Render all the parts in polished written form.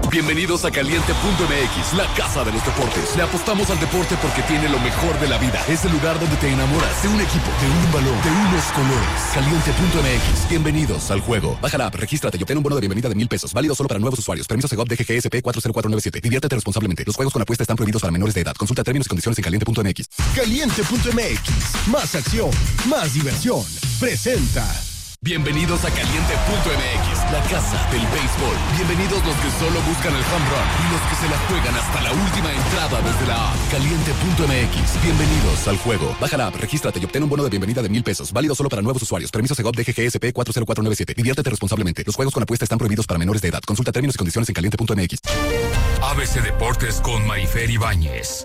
Bienvenidos a Caliente.mx, la casa de los deportes. Le apostamos al deporte porque tiene lo mejor de la vida. Es el lugar donde te enamoras de un equipo, de un balón, de unos colores. Caliente.mx. Bienvenidos al juego. Baja la app, regístrate y obtén un bono de bienvenida de $1,000. Válido solo para nuevos usuarios. Permiso Segov DGGSP 40497. Diviértete responsablemente. Los juegos con apuesta están prohibidos para menores de edad. Consulta términos y condiciones en Caliente.mx. Caliente.mx. Más acción, más diversión. Presenta. Bienvenidos a Caliente.mx, la casa del béisbol. Bienvenidos los que solo buscan el home run y los que se la juegan hasta la última entrada desde la app. Caliente.mx. Bienvenidos al juego. Baja la app, regístrate y obtén un bono de bienvenida de $1,000. Válido solo para nuevos usuarios. Permiso Segov DGGSP 40497. Diviértete responsablemente. Los juegos con apuesta están prohibidos para menores de edad. Consulta términos y condiciones en Caliente.mx. ABC Deportes con Mayfer Ibáñez.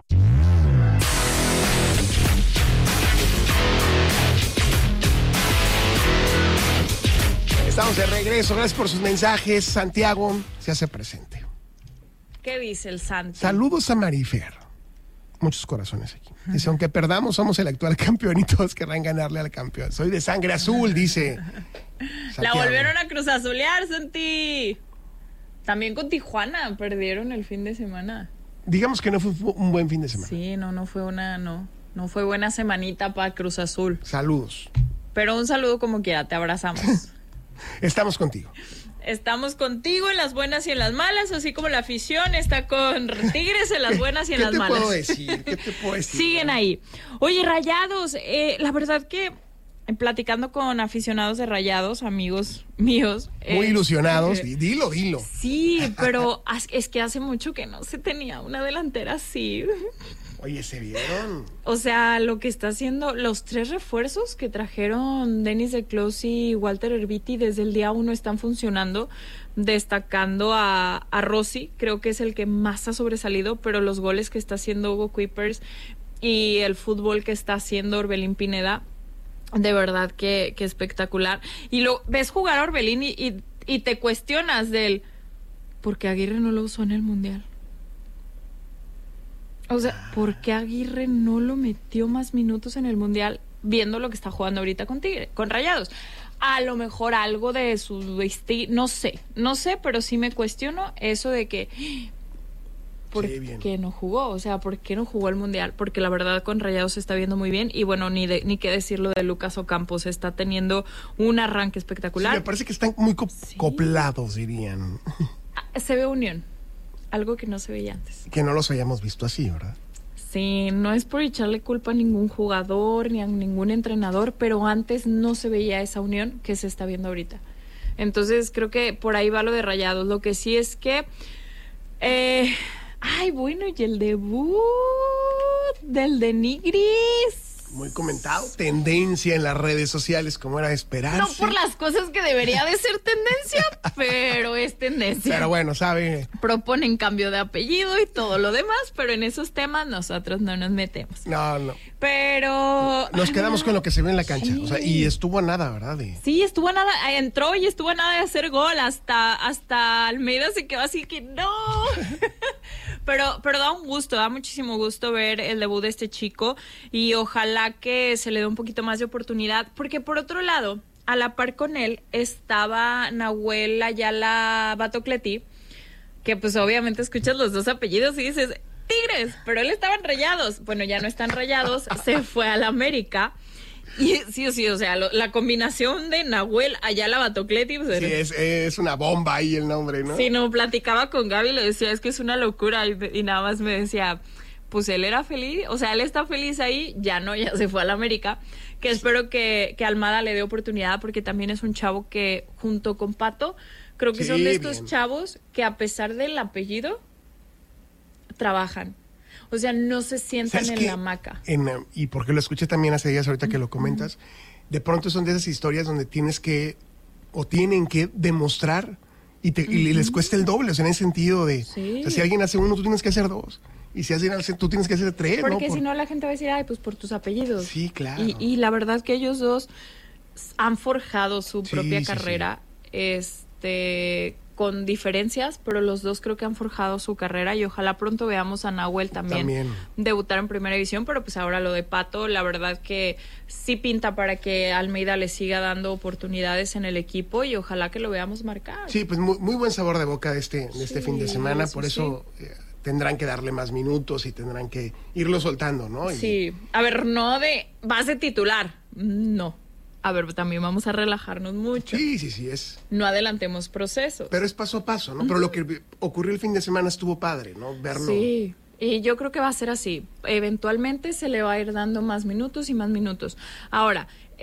Estamos de regreso. Gracias por sus mensajes. Santiago se hace presente. ¿Qué dice el Santi? Saludos a Marifer. Muchos corazones aquí. Dice, aunque perdamos, somos el actual campeón y todos querrán ganarle al campeón. Soy de sangre azul, dice Santiago. La volvieron a cruzazulear, Santi. También con Tijuana perdieron el fin de semana. Digamos que no fue un buen fin de semana. Sí, no fue buena semanita para Cruz Azul. Saludos. Pero un saludo como quiera, te abrazamos. Estamos contigo. Estamos contigo en las buenas y en las malas, así como la afición está con Tigres en las buenas y en las malas. ¿Qué te puedo decir? Siguen ahí. Oye, Rayados, la verdad que platicando con aficionados de Rayados, amigos míos. Muy ilusionados, dilo. Sí, pero es que hace mucho que no se tenía una delantera así. Oye, ¿se vieron? O sea, lo que está haciendo, los 3 refuerzos que trajeron Denis de Closi y Walter Erviti desde el día 1 están funcionando, destacando a Rossi, creo que es el que más ha sobresalido, pero los goles que está haciendo Hugo Kuipers y el fútbol que está haciendo Orbelín Pineda, de verdad que espectacular. Y lo ves jugar a Orbelín y te cuestionas ¿por qué Aguirre no lo usó en el Mundial? O sea, ¿por qué Aguirre no lo metió más minutos en el Mundial viendo lo que está jugando ahorita con Rayados? A lo mejor algo de su estilo, no sé, pero sí me cuestiono eso de que ¿por qué no jugó? O sea, ¿por qué no jugó el Mundial? Porque la verdad con Rayados se está viendo muy bien y bueno, ni qué decirlo de Lucas Ocampos, está teniendo un arranque espectacular. Sí, me parece que están muy coplados, dirían. Se ve unión. Algo que no se veía antes. Que no los hayamos visto así, ¿verdad? Sí, no es por echarle culpa a ningún jugador ni a ningún entrenador, pero antes no se veía esa unión que se está viendo ahorita. Entonces creo que por ahí va lo de Rayados. Lo que sí es que... bueno, y el debut del de Nigris. Muy comentado, tendencia en las redes sociales, como era de esperarse. No por las cosas que debería de ser tendencia, pero es tendencia. Pero bueno, sabe. Proponen cambio de apellido y todo lo demás, pero en esos temas nosotros no nos metemos. No. Pero... Nos quedamos con lo que se ve en la cancha, sí. O sea, y estuvo a nada, ¿verdad? Sí, estuvo a nada, entró y estuvo a nada de hacer gol, hasta Almeida se quedó así que no... Pero da un gusto, da muchísimo gusto ver el debut de este chico y ojalá que se le dé un poquito más de oportunidad, porque por otro lado, a la par con él estaba Nahuel Ayala Batocleti, que pues obviamente escuchas los dos apellidos y dices, Tigres, pero él estaba en Rayados. Bueno, ya no están Rayados, se fue al América. Y sí, o sea, la combinación de Nahuel Ayala Batocleti... Pues, sí, es una bomba ahí el nombre, ¿no? Sí, no, platicaba con Gaby y le decía, es que es una locura, y nada más me decía, pues él era feliz, o sea, él está feliz ahí, ya se fue a la América, que espero que Almada le dé oportunidad, porque también es un chavo que, junto con Pato, creo que son de estos chavos que a pesar del apellido, trabajan. O sea, no se sientan en la hamaca. Y porque lo escuché también hace días, ahorita que lo comentas, de pronto son de esas historias donde tienen que demostrar y les cuesta el doble, o sea, en ese sentido de, o sea, si alguien hace 1, tú tienes que hacer 2. Y si alguien hace, tú tienes que hacer 3, ¿no? Porque si no, la gente va a decir, pues por tus apellidos. Sí, claro. Y la verdad que ellos dos han forjado su propia carrera. con diferencias, pero los dos creo que han forjado su carrera y ojalá pronto veamos a Nahuel también debutar en primera división, pero pues ahora lo de Pato, la verdad que sí pinta para que Almeida le siga dando oportunidades en el equipo y ojalá que lo veamos marcar. Sí, pues muy buen sabor de boca de este fin de semana, por eso tendrán que darle más minutos y tendrán que irlo soltando, ¿no? Sí, a ver, no de base titular, no. A ver, también vamos a relajarnos mucho. Sí, es. No adelantemos procesos. Pero es paso a paso, ¿no? Pero lo que ocurrió el fin de semana estuvo padre, ¿no? Verlo. Sí, y yo creo que va a ser así. Eventualmente se le va a ir dando más minutos y más minutos. Ahora,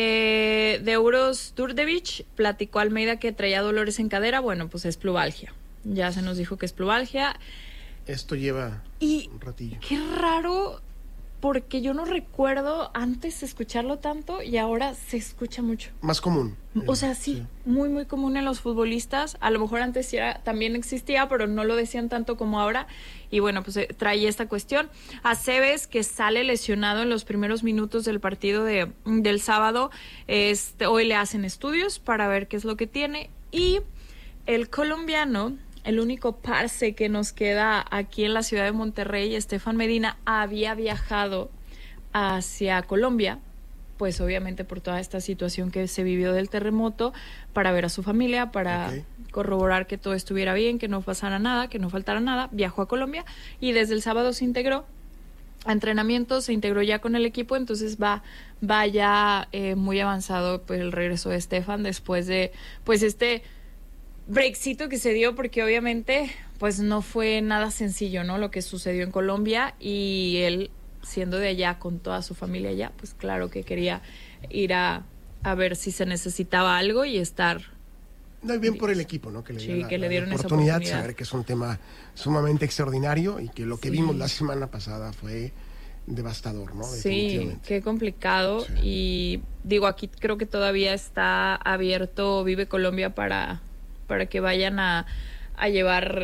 de Uros Turdevic, platicó Almeida que traía dolores en cadera. Bueno, pues es plubalgia. Ya se nos dijo que es plubalgia. Esto lleva un ratillo. Qué raro, porque yo no recuerdo antes escucharlo tanto y ahora se escucha mucho. Más común. O sea, sí, muy, muy común en los futbolistas. A lo mejor antes también existía, pero no lo decían tanto como ahora. Y bueno, pues trae esta cuestión. Aceves, que sale lesionado en los primeros minutos del partido del sábado, hoy le hacen estudios para ver qué es lo que tiene. Y el colombiano, el único parce que nos queda aquí en la ciudad de Monterrey, Estefan Medina, había viajado hacia Colombia, pues obviamente por toda esta situación que se vivió del terremoto, para ver a su familia, para corroborar que todo estuviera bien, que no pasara nada, que no faltara nada. Viajó a Colombia y desde el sábado se integró a entrenamiento, se integró ya con el equipo, entonces va ya muy avanzado pues el regreso de Estefan después de pues breakcito que se dio, porque obviamente pues no fue nada sencillo, ¿no? Lo que sucedió en Colombia, y él, siendo de allá con toda su familia allá, pues claro que quería ir a ver si se necesitaba algo y estar. No, y bien por el equipo, ¿no? Que le dieron esa oportunidad, saber que es un tema sumamente extraordinario y que lo que vimos la semana pasada fue devastador, ¿no? Sí, qué complicado. Sí. Y digo, aquí creo que todavía está abierto Vive Colombia para que vayan a llevar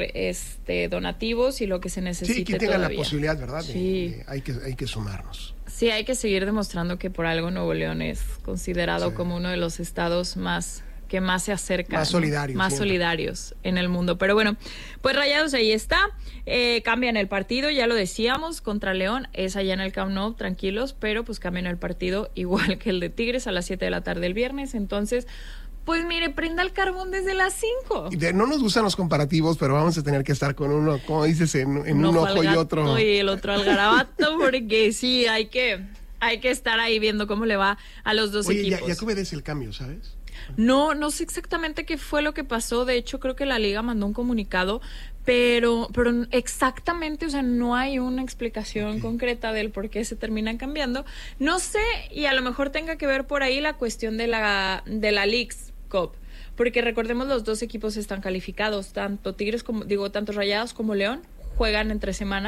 donativos y lo que se necesite. Sí, que tengan todavía la posibilidad, ¿verdad? Sí. Hay que sumarnos. Sí, hay que seguir demostrando que por algo Nuevo León es considerado como uno de los estados que más se acercan, más solidarios, más solidarios en el mundo. Pero bueno, pues Rayados ahí está, cambian el partido, ya lo decíamos, contra León, es allá en el Camp Nou, tranquilos, pero pues cambian el partido igual que el de Tigres a las 7 de la tarde el viernes. Entonces, pues mire, prenda el carbón desde las 5. No nos gustan los comparativos, pero vamos a tener que estar con uno, como dices, en un ojo y otro. Y el otro al garabato, porque sí, hay que estar ahí viendo cómo le va a los dos equipos. Oye, ya que obedece el cambio, ¿sabes? No sé exactamente qué fue lo que pasó. De hecho, creo que la liga mandó un comunicado, pero exactamente, o sea, no hay una explicación concreta del por qué se terminan cambiando. No sé, y a lo mejor tenga que ver por ahí la cuestión de la Leagues Cup, porque recordemos, los dos equipos están calificados, tanto Rayados como León juegan entre semana,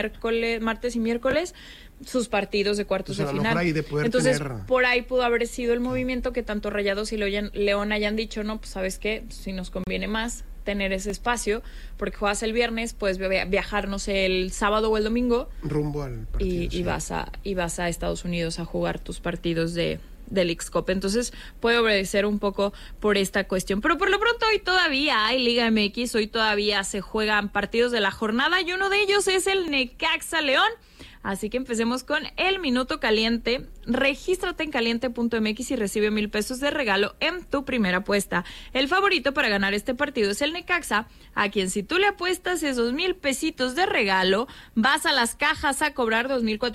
martes y miércoles, sus partidos de cuartos de final. Entonces, por ahí pudo haber sido el movimiento que tanto Rayados y León hayan dicho, no, pues ¿sabes qué? Si nos conviene más tener ese espacio, porque juegas el viernes, puedes viajar, no sé, el sábado o el domingo, rumbo al partido, y vas a Estados Unidos a jugar tus partidos de Leagues Cup. Entonces puede obedecer un poco por esta cuestión, pero por lo pronto hoy todavía hay Liga MX, hoy todavía se juegan partidos de la jornada y uno de ellos es el Necaxa León. Así que empecemos con el Minuto Caliente. Regístrate en caliente.mx y recibe 1,000 pesos de regalo en tu primera apuesta. El favorito para ganar este partido es el Necaxa, a quien si tú le apuestas esos 1,000 pesitos de regalo, vas a las cajas a cobrar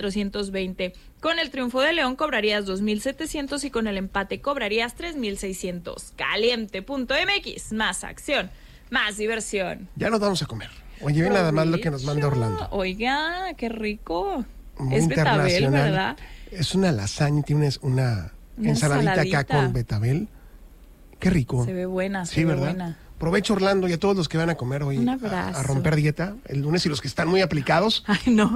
2,420. Con el triunfo de León cobrarías 2,700 y con el empate cobrarías 3,600. Caliente.mx, más acción, más diversión. Ya nos vamos a comer. Oye, ven nada más lo que nos manda Orlando. Oiga, qué rico. Muy es betabel, ¿verdad? Es una lasaña, tienes una ensaladita acá con betabel. Qué rico. Se ve buena, sí, ¿verdad? Buena. Aprovecho, Orlando, y a todos los que van a comer hoy a romper dieta el lunes, y los que están muy aplicados. Ay, no.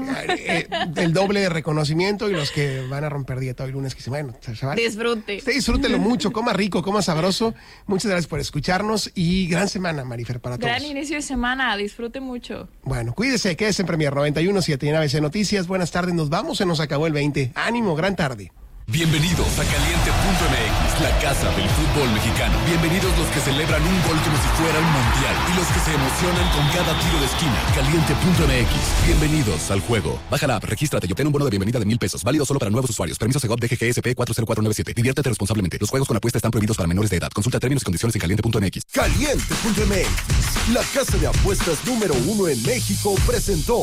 El doble de reconocimiento, y los que van a romper dieta hoy lunes, que se van. Disfrute. Usted disfrútelo mucho, coma rico, coma sabroso. Muchas gracias por escucharnos y gran semana, Marifer, para todos. Gran inicio de semana, disfrute mucho. Bueno, cuídese, quédese en Premier 91.7 y en ABC Noticias. Buenas tardes, nos vamos, se nos acabó el 20. Ánimo, gran tarde. Bienvenidos a Caliente.mx. la casa del fútbol mexicano. Bienvenidos los que celebran un gol como si fuera un mundial y los que se emocionan con cada tiro de esquina. Caliente.mx. Bienvenidos al juego. Baja la app, regístrate y obtén un bono de bienvenida de 1,000 pesos. Válido solo para nuevos usuarios. Permiso Segov DGGSP 40497. Diviértete responsablemente. Los juegos con apuesta están prohibidos para menores de edad. Consulta términos y condiciones en Caliente.mx. Caliente.mx. La casa de apuestas número 1 en México presentó.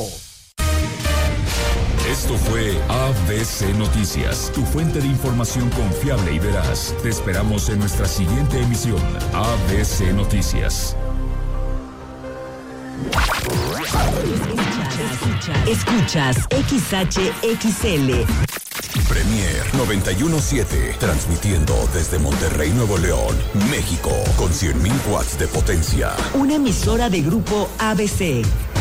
Esto fue ABC Noticias, tu fuente de información confiable y veraz. Te esperamos en nuestra siguiente emisión. ABC Noticias. Escuchas XHXL. Premier 91.7, transmitiendo desde Monterrey, Nuevo León, México, con 100,000 watts de potencia. Una emisora de Grupo ABC.